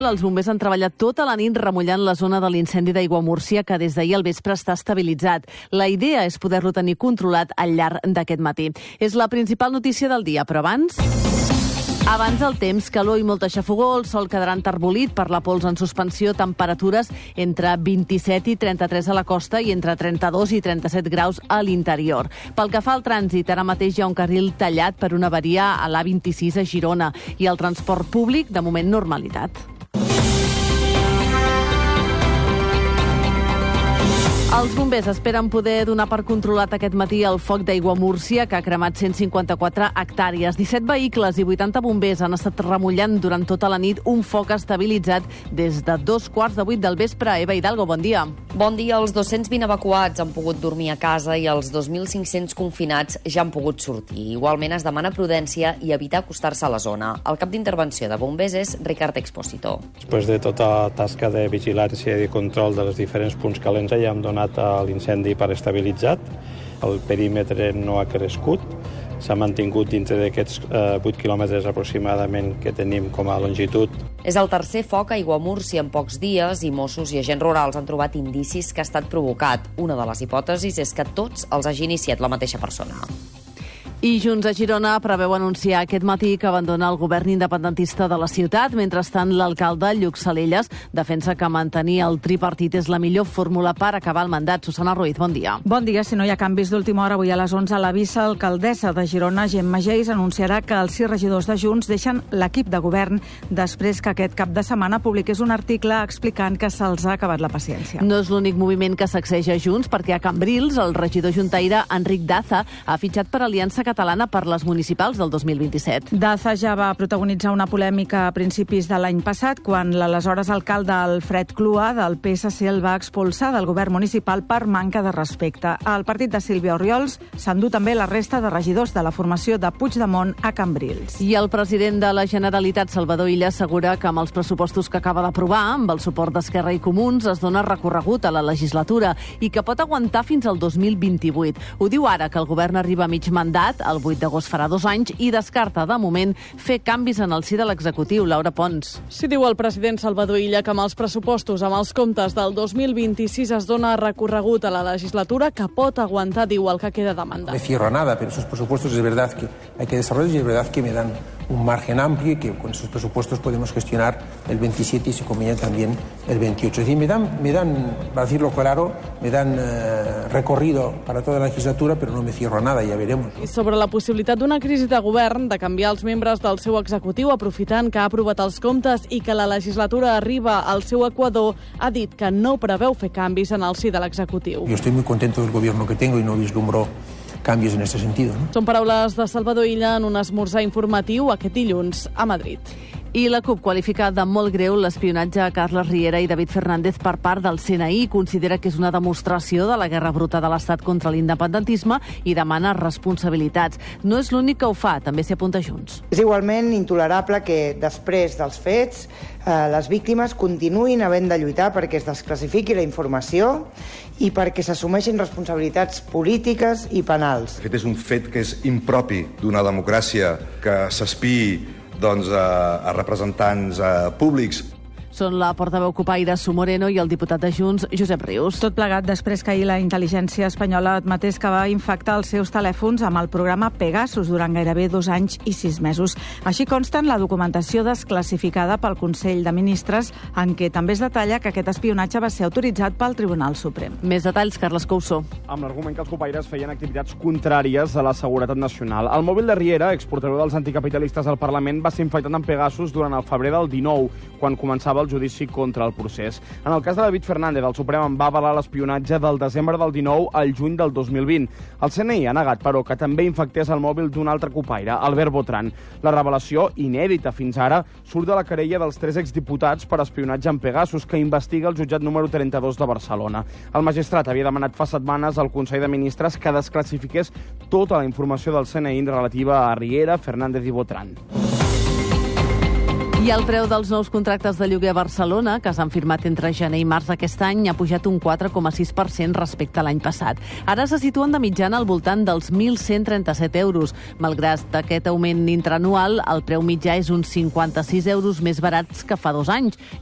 Els bombers han treballat tota la nit remullant la zona de l'incendi d'Aiguamúrcia, que des d'ahir al vespre està estabilitzat. La idea és poder-lo tenir controlat al llarg d'aquest matí. És la principal notícia del dia, però abans el temps, calor i molta xafogor, el sol quedarà enterbolit per la pols en suspensió, temperatures entre 27 i 33 a la costa i entre 32 i 37 graus a l'interior. Pel que fa al trànsit, ara mateix hi ha un carril tallat per una avaria a l'A26 a Girona i el transport públic, de moment, normalitat. Els bombers esperen poder donar per controlat aquest matí el foc d'Aiguamúrcia, que ha cremat 154 hectàrees. 17 vehicles i 80 bombers han estat remullant durant tota la nit un foc estabilitzat des de 2:15 del vespre. Eva Hidalgo, bon dia. Bon dia. Els 220 evacuats han pogut dormir a casa i els 2.500 confinats ja han pogut sortir. Igualment es demana prudència i evitar acostar-se a la zona. El cap d'intervenció de bombers és Ricard Expósito. Després de tota la tasca de vigilància i de control dels diferents punts calents, ja hem donat l'incendi per estabilitzat. El perímetre no ha crescut. S'ha mantingut dintre d'aquests 8 quilòmetres aproximadament que tenim com a longitud. És el tercer foc a Aiguamúrcia en pocs dies i Mossos i agents rurals han trobat indicis que ha estat provocat. Una de les hipòtesis és que tots els hagi iniciat la mateixa persona. I Junts a Girona preveu anunciar aquest matí que abandona el govern independentista de la ciutat. Mentrestant, l'alcalde Lluc Salelles defensa que mantenir el tripartit és la millor fórmula per acabar el mandat. Susana Ruiz, bon dia. Bon dia. Si no hi ha canvis d'última hora, avui a les 11, la vicealcaldessa de Girona, Gemma Geis, anunciarà que els 6 regidors de Junts deixen l'equip de govern després que aquest cap de setmana publiqués un article explicant que se'ls ha acabat la paciència. No és l'únic moviment que sacseja Junts, perquè a Cambrils el regidor juntaire Enric Daza ha fitxat per Aliança Catalana per les municipals del 2027. Daza ja va protagonitzar una polèmica a principis de l'any passat, quan l'aleshores alcalde Alfred Clua del PSC el va expulsar del govern municipal per manca de respecte. Al partit de Sílvia Orriols s'endú també la resta de regidors de la formació de Puigdemont a Cambrils. I el president de la Generalitat, Salvador Illa, assegura que amb els pressupostos que acaba d'aprovar, amb el suport d'Esquerra i Comuns, es dona recorregut a la legislatura i que pot aguantar fins al 2028. Ho diu ara que el govern arriba a mig mandat, el 8 d'agost farà 2 anys, i descarta de moment fer canvis en el si de l'executiu. Laura Pons. Sí, diu el president Salvador Illa que amb els pressupostos, amb els comptes del 2026 es dona recorregut a la legislatura que pot aguantar, diu, el que queda de mandat. No cierro nada, pero esos presupuestos es verdad que hay que desarrollar y es verdad que me dan un margen amplio y que con esos presupuestos podemos gestionar el 27 y si conviene también el 28. Es decir, me dan, para decirlo claro, me dan recorrido para toda la legislatura, pero no me cierro a nada, ya veremos. I sobre la possibilitat d'una crisi de govern, de canviar els membres del seu executiu, aprofitant que ha aprovat els comptes i que la legislatura arriba al seu equador, ha dit que no preveu fer canvis en el si de l'executiu. Yo estoy muy contento del gobierno que tengo y no vislumbro cambios en este sentido, ¿no? Són paraules de Salvador Illa en un esmorzar informatiu aquest dilluns a Madrid. I la CUP qualifica de molt greu l'espionatge a Carles Riera i David Fernández per part del CNI. Considera que és una demostració de la guerra bruta de l'Estat contra l'independentisme i demana responsabilitats. No és l'únic que ho fa, també s'hi apunta Junts. És igualment intolerable que després dels fets les víctimes continuïn havent de lluitar perquè es desclassifiqui la informació i perquè s'assumeixin responsabilitats polítiques i penals. De fet, és un fet que és impropi d'una democràcia que s'espiï a representants públics. Són la portaveu cupaire Su Moreno i el diputat de Junts, Josep Rius. Tot plegat després que ahir la intel·ligència espanyola admetés que va infectar els seus telèfons amb el programa Pegasus durant gairebé 2 anys i 6 mesos. Així consta en la documentació desclassificada pel Consell de Ministres, en què també es detalla que aquest espionatge va ser autoritzat pel Tribunal Suprem. Més detalls, Carles Couso. Amb l'argument que els cupaires feien activitats contràries a la seguretat nacional. El mòbil de Riera, exportador dels anticapitalistes al Parlament, va ser infectat amb Pegasus durant el febrer del 19, quan començava el judici contra el procés. En el cas de David Fernández, el Suprem en va avalar l'espionatge del desembre del 19 al juny del 2020. El CNI ha negat, però, que també infectés el mòbil d'un altre cupaire, Albert Botran. La revelació, inèdita fins ara, surt de la querella dels 3 exdiputats per espionatge en Pegasus, que investiga el jutjat número 32 de Barcelona. El magistrat havia demanat fa setmanes al Consell de Ministres que desclassifiqués tota la informació del CNI relativa a Riera, Fernández i Botran. I el preu dels nous contractes de lloguer a Barcelona, que s'han firmat entre gener i març d'aquest any, ha pujat un 4,6% respecte a l'any passat. Ara se situen de mitjana al voltant dels 1.137 euros. Malgrat aquest augment intraanual, el preu mitjà és uns 56 euros més barats que fa 2 anys.